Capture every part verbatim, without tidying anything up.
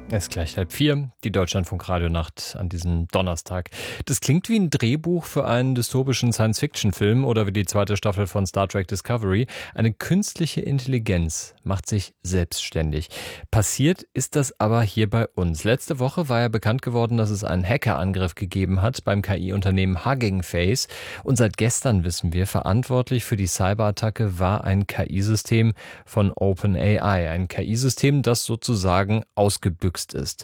Es ist gleich halb vier, die Deutschlandfunk-Radionacht an diesem Donnerstag. Das klingt wie ein Drehbuch für einen dystopischen Science-Fiction-Film oder wie die zweite Staffel von Star Trek Discovery. Eine künstliche Intelligenz macht sich selbstständig. Passiert ist das aber hier bei uns. Letzte Woche war ja bekannt geworden, dass es einen Hackerangriff gegeben hat beim K I-Unternehmen Hugging Face. Und seit gestern wissen wir, verantwortlich für die Cyberattacke war ein K I-System von OpenAI. Ein K I-System, das sozusagen ausgebüxt ist.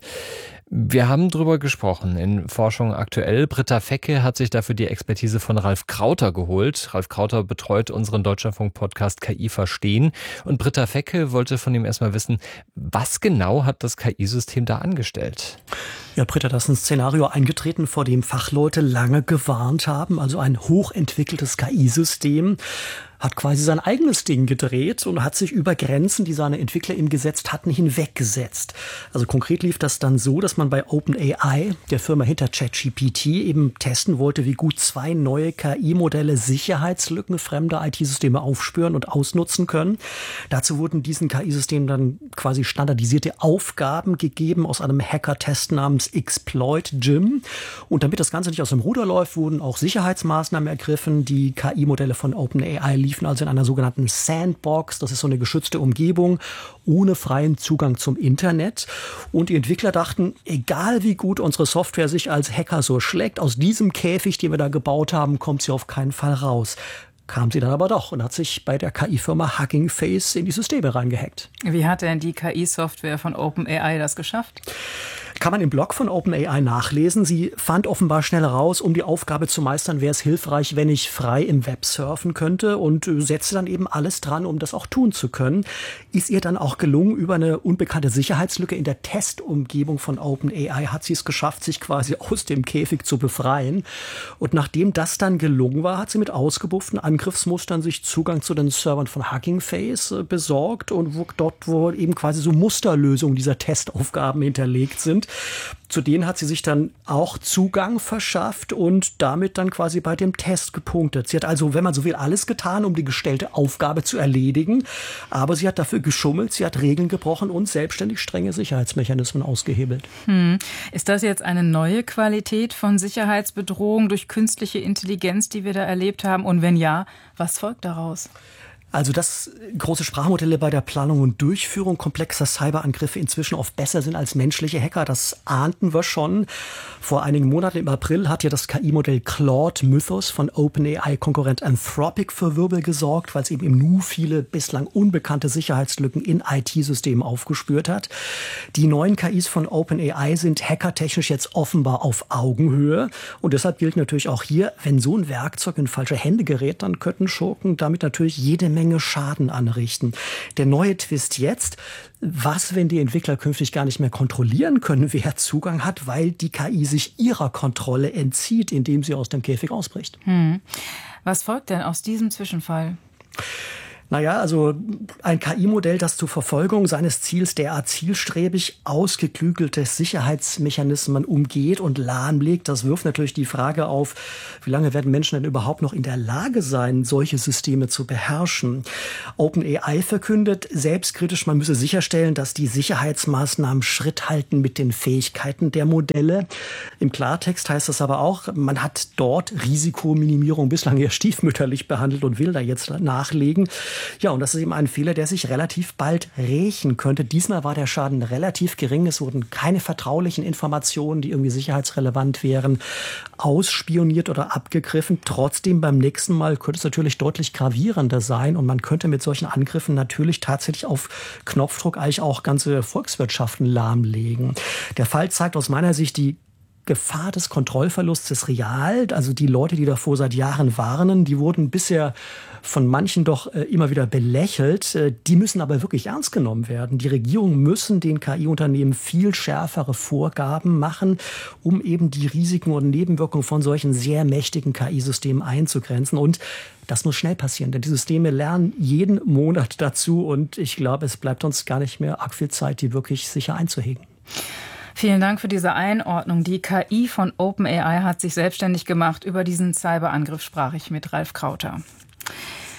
Wir haben drüber gesprochen in Forschung aktuell. Britta Fecke hat sich dafür die Expertise von Ralf Krauter geholt. Ralf Krauter betreut unseren Deutschlandfunk-Podcast K I verstehen. Und Britta Fecke wollte von ihm erstmal wissen, was genau hat das K I-System da angestellt? Ja, Britta, da ist ein Szenario eingetreten, vor dem Fachleute lange gewarnt haben. Also ein hochentwickeltes K I-System hat quasi sein eigenes Ding gedreht und hat sich über Grenzen, die seine Entwickler ihm gesetzt hatten, hinweggesetzt. Also konkret lief das dann so, dass man bei OpenAI, der Firma hinter ChatGPT, eben testen wollte, wie gut zwei neue K I-Modelle Sicherheitslücken fremder I T-Systeme aufspüren und ausnutzen können. Dazu wurden diesen K I-Systemen dann quasi standardisierte Aufgaben gegeben aus einem Hacker-Test namens Exploit Jim. Und damit das Ganze nicht aus dem Ruder läuft, wurden auch Sicherheitsmaßnahmen ergriffen. Die K I-Modelle von OpenAI liefen also in einer sogenannten Sandbox. Das ist so eine geschützte Umgebung ohne freien Zugang zum Internet. Und die Entwickler dachten, egal wie gut unsere Software sich als Hacker so schlägt, aus diesem Käfig, den wir da gebaut haben, kommt sie auf keinen Fall raus. Kam sie dann aber doch und hat sich bei der K I-Firma Hugging Face in die Systeme reingehackt. Wie hat denn die K I-Software von OpenAI das geschafft? Kann man im Blog von OpenAI nachlesen. Sie fand offenbar schnell raus, um die Aufgabe zu meistern, wäre es hilfreich, wenn ich frei im Web surfen könnte, und setzte dann eben alles dran, um das auch tun zu können. Ist ihr dann auch gelungen, über eine unbekannte Sicherheitslücke in der Testumgebung von OpenAI hat sie es geschafft, sich quasi aus dem Käfig zu befreien. Und nachdem das dann gelungen war, hat sie mit ausgebufften Angriffsmustern sich Zugang zu den Servern von Hugging Face besorgt und wo, dort, wo eben quasi so Musterlösungen dieser Testaufgaben hinterlegt sind. Zu denen hat sie sich dann auch Zugang verschafft und damit dann quasi bei dem Test gepunktet. Sie hat also, wenn man so will, alles getan, um die gestellte Aufgabe zu erledigen. Aber sie hat dafür geschummelt, sie hat Regeln gebrochen und selbstständig strenge Sicherheitsmechanismen ausgehebelt. Hm. Ist das jetzt eine neue Qualität von Sicherheitsbedrohung durch künstliche Intelligenz, die wir da erlebt haben? Und wenn ja, was folgt daraus? Also, dass große Sprachmodelle bei der Planung und Durchführung komplexer Cyberangriffe inzwischen oft besser sind als menschliche Hacker, das ahnten wir schon. Vor einigen Monaten im April hat ja das K I-Modell Claude Mythos von OpenAI-Konkurrent Anthropic für Wirbel gesorgt, weil es eben im Nu viele bislang unbekannte Sicherheitslücken in I T-Systemen aufgespürt hat. Die neuen K Is von OpenAI sind hackertechnisch jetzt offenbar auf Augenhöhe. Und deshalb gilt natürlich auch hier, wenn so ein Werkzeug in falsche Hände gerät, dann könnten Schurken damit natürlich jede Menge Schaden anrichten. Der neue Twist jetzt: Was, wenn die Entwickler künftig gar nicht mehr kontrollieren können, wer Zugang hat, weil die K I sich ihrer Kontrolle entzieht, indem sie aus dem Käfig ausbricht? Hm. Was folgt denn aus diesem Zwischenfall? Naja, also ein K I-Modell, das zur Verfolgung seines Ziels derart zielstrebig ausgeklügelte Sicherheitsmechanismen umgeht und lahmlegt, das wirft natürlich die Frage auf, wie lange werden Menschen denn überhaupt noch in der Lage sein, solche Systeme zu beherrschen? OpenAI verkündet selbstkritisch, man müsse sicherstellen, dass die Sicherheitsmaßnahmen Schritt halten mit den Fähigkeiten der Modelle. Im Klartext heißt das aber auch, man hat dort Risikominimierung bislang eher stiefmütterlich behandelt und will da jetzt nachlegen. Ja, und das ist eben ein Fehler, der sich relativ bald rächen könnte. Diesmal war der Schaden relativ gering. Es wurden keine vertraulichen Informationen, die irgendwie sicherheitsrelevant wären, ausspioniert oder abgegriffen. Trotzdem, beim nächsten Mal könnte es natürlich deutlich gravierender sein. Und man könnte mit solchen Angriffen natürlich tatsächlich auf Knopfdruck eigentlich auch ganze Volkswirtschaften lahmlegen. Der Fall zeigt aus meiner Sicht die Gefahr des Kontrollverlusts ist real. Also die Leute, die davor seit Jahren warnen, die wurden bisher von manchen doch äh, immer wieder belächelt. Äh, die müssen aber wirklich ernst genommen werden. Die Regierungen müssen den K I-Unternehmen viel schärfere Vorgaben machen, um eben die Risiken und Nebenwirkungen von solchen sehr mächtigen K I-Systemen einzugrenzen. Und das muss schnell passieren, denn die Systeme lernen jeden Monat dazu. Und ich glaube, es bleibt uns gar nicht mehr arg viel Zeit, die wirklich sicher einzuhegen. Vielen Dank für diese Einordnung. Die K I von OpenAI hat sich selbstständig gemacht. Über diesen Cyberangriff sprach ich mit Ralf Krauter.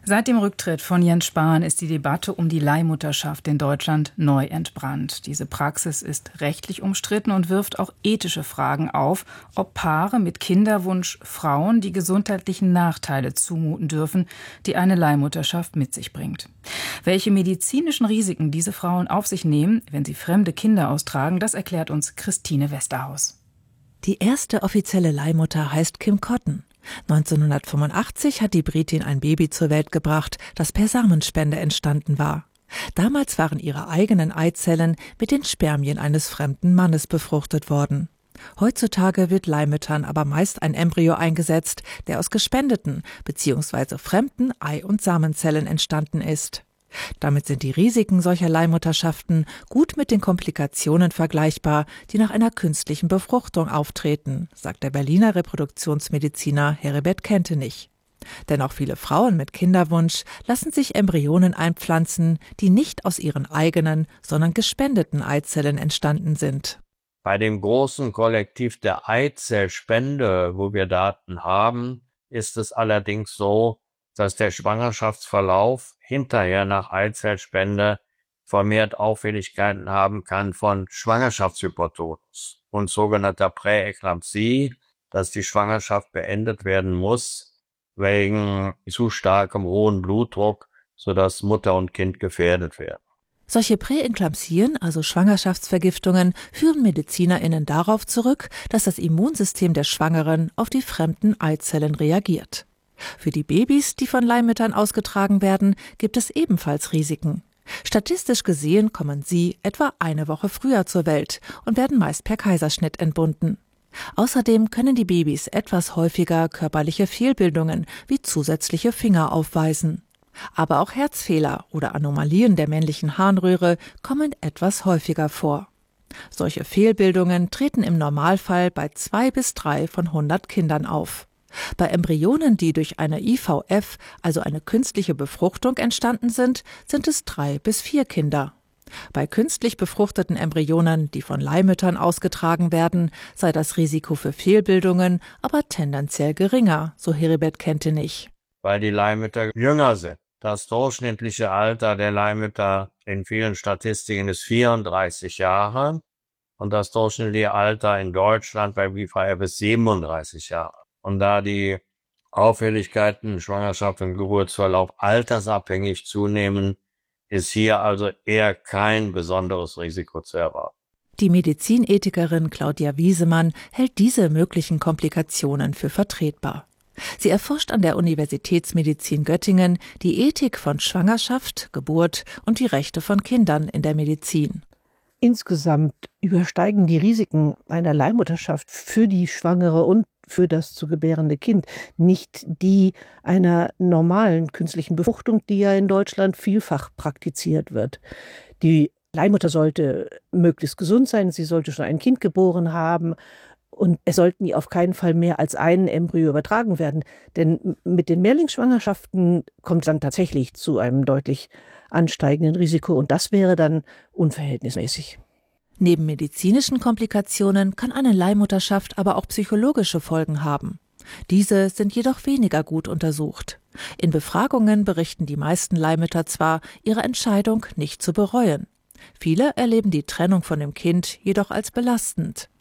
Seit dem Rücktritt von Jens Spahn ist die Debatte um die Leihmutterschaft in Deutschland neu entbrannt. Diese Praxis ist rechtlich umstritten und wirft auch ethische Fragen auf, ob Paare mit Kinderwunsch Frauen die gesundheitlichen Nachteile zumuten dürfen, die eine Leihmutterschaft mit sich bringt. Welche medizinischen Risiken diese Frauen auf sich nehmen, wenn sie fremde Kinder austragen, das erklärt uns Christine Westerhaus. Die erste offizielle Leihmutter heißt Kim Cotton. neunzehnhundertfünfundachtzig hat die Britin ein Baby zur Welt gebracht, das per Samenspende entstanden war. Damals waren ihre eigenen Eizellen mit den Spermien eines fremden Mannes befruchtet worden. Heutzutage wird Leihmüttern aber meist ein Embryo eingesetzt, der aus gespendeten bzw. fremden Ei- und Samenzellen entstanden ist. Damit sind die Risiken solcher Leihmutterschaften gut mit den Komplikationen vergleichbar, die nach einer künstlichen Befruchtung auftreten, sagt der Berliner Reproduktionsmediziner Heribert Kentenich. Denn auch viele Frauen mit Kinderwunsch lassen sich Embryonen einpflanzen, die nicht aus ihren eigenen, sondern gespendeten Eizellen entstanden sind. Bei dem großen Kollektiv der Eizellspende, wo wir Daten haben, ist es allerdings so, dass der Schwangerschaftsverlauf hinterher nach Eizellspende vermehrt Auffälligkeiten haben kann von Schwangerschaftshypertonus und sogenannter Präeklampsie, dass die Schwangerschaft beendet werden muss wegen zu starkem hohen Blutdruck, sodass Mutter und Kind gefährdet werden. Solche Präeklampsien, also Schwangerschaftsvergiftungen, führen MedizinerInnen darauf zurück, dass das Immunsystem der Schwangeren auf die fremden Eizellen reagiert. Für die Babys, die von Leihmüttern ausgetragen werden, gibt es ebenfalls Risiken. Statistisch gesehen kommen sie etwa eine Woche früher zur Welt und werden meist per Kaiserschnitt entbunden. Außerdem können die Babys etwas häufiger körperliche Fehlbildungen wie zusätzliche Finger aufweisen. Aber auch Herzfehler oder Anomalien der männlichen Harnröhre kommen etwas häufiger vor. Solche Fehlbildungen treten im Normalfall bei zwei bis drei von hundert Kindern auf. Bei Embryonen, die durch eine I V F, also eine künstliche Befruchtung, entstanden sind, sind es drei bis vier Kinder. Bei künstlich befruchteten Embryonen, die von Leihmüttern ausgetragen werden, sei das Risiko für Fehlbildungen aber tendenziell geringer, so Heribert Kentenich. Weil die Leihmütter jünger sind. Das durchschnittliche Alter der Leihmütter in vielen Statistiken ist vierunddreißig Jahre und das durchschnittliche Alter in Deutschland bei I V F ist siebenunddreißig Jahre. Und da die Auffälligkeiten, Schwangerschaft und Geburtsverlauf altersabhängig zunehmen, ist hier also eher kein besonderes Risiko zu erwarten. Die Medizinethikerin Claudia Wiesemann hält diese möglichen Komplikationen für vertretbar. Sie erforscht an der Universitätsmedizin Göttingen die Ethik von Schwangerschaft, Geburt und die Rechte von Kindern in der Medizin. Insgesamt übersteigen die Risiken einer Leihmutterschaft für die Schwangere und für das zu gebärende Kind nicht die einer normalen künstlichen Befruchtung, die ja in Deutschland vielfach praktiziert wird. Die Leihmutter sollte möglichst gesund sein, sie sollte schon ein Kind geboren haben und es sollten ihr auf keinen Fall mehr als ein Embryo übertragen werden. Denn mit den Mehrlingsschwangerschaften kommt es dann tatsächlich zu einem deutlich ansteigenden Risiko und das wäre dann unverhältnismäßig. Neben medizinischen Komplikationen kann eine Leihmutterschaft aber auch psychologische Folgen haben. Diese sind jedoch weniger gut untersucht. In Befragungen berichten die meisten Leihmütter zwar, ihre Entscheidung nicht zu bereuen. Viele erleben die Trennung von dem Kind jedoch als belastend.